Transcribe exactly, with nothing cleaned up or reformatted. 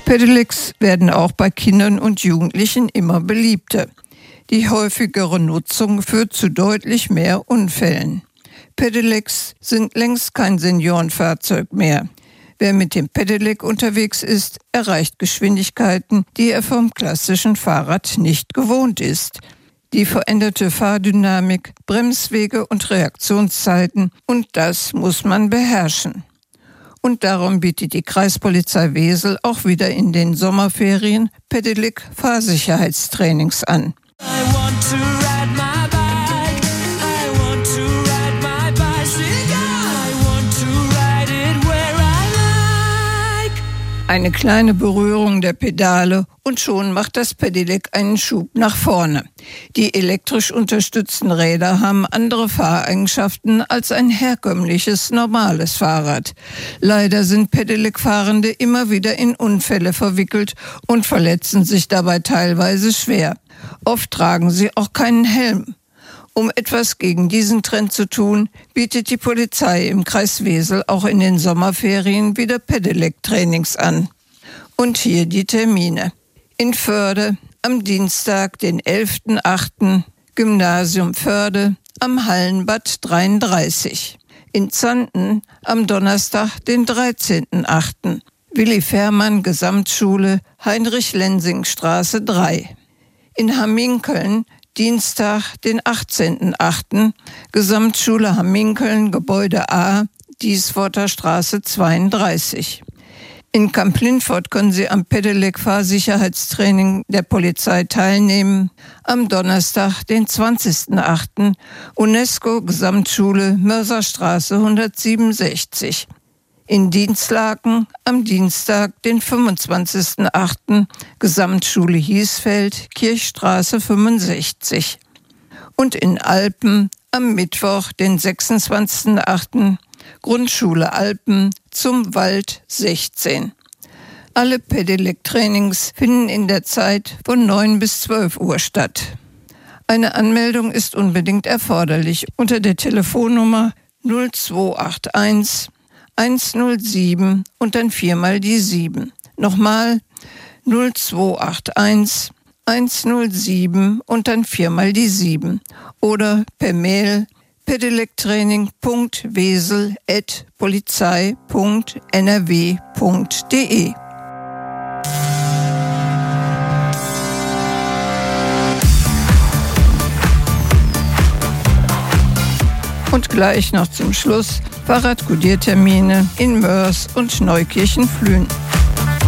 Pedelecs werden auch bei Kindern und Jugendlichen immer beliebter. Die häufigere Nutzung führt zu deutlich mehr Unfällen. Pedelecs sind längst kein Seniorenfahrzeug mehr. Wer mit dem Pedelec unterwegs ist, erreicht Geschwindigkeiten, die er vom klassischen Fahrrad nicht gewohnt ist. Die veränderte Fahrdynamik, Bremswege und Reaktionszeiten, und das muss man beherrschen. Und darum bietet die Kreispolizei Wesel auch wieder in den Sommerferien Pedelec-Fahrsicherheitstrainings an. Eine kleine Berührung der Pedale und schon macht das Pedelec einen Schub nach vorne. Die elektrisch unterstützten Räder haben andere Fahreigenschaften als ein herkömmliches, normales Fahrrad. Leider sind Pedelec-Fahrende immer wieder in Unfälle verwickelt und verletzen sich dabei teilweise schwer. Oft tragen sie auch keinen Helm. Um etwas gegen diesen Trend zu tun, bietet die Polizei im Kreis Wesel auch in den Sommerferien wieder Pedelec-Trainings an. Und hier die Termine. In Förde am Dienstag, den elften achten Gymnasium Förde am Hallenbad dreiunddreißig. In Zanten am Donnerstag, den dreizehnten achten Willi Fährmann Gesamtschule Heinrich-Lensing-Straße drei. In Hamminkeln Dienstag, den achtzehnten achten Gesamtschule Hamminkeln, Gebäude A, Diesworter Straße zweiunddreißig. In Kamp-Lintfort können Sie am Pedelec-Fahrsicherheitstraining der Polizei teilnehmen. Am Donnerstag, den zwanzigsten achten UNESCO Gesamtschule Mörserstraße hundertsiebenundsechzig. In Dinslaken am Dienstag, den fünfundzwanzigsten achten Gesamtschule Hiesfeld, Kirchstraße fünfundsechzig. Und in Alpen am Mittwoch, den sechsundzwanzigsten achten Grundschule Alpen zum Wald sechzehn. Alle Pedelec-Trainings finden in der Zeit von neun bis zwölf Uhr statt. Eine Anmeldung ist unbedingt erforderlich unter der Telefonnummer null zwei acht eins eins null sieben und dann viermal die sieben. Nochmal null zwei acht eins eins null sieben und dann viermal die sieben. Oder per Mail pedelectraining punkt wesel at polizei punkt n r w punkt d e. Und gleich noch zum Schluss Fahrradkodiertermine in Moers und Neukirchen-Flühen.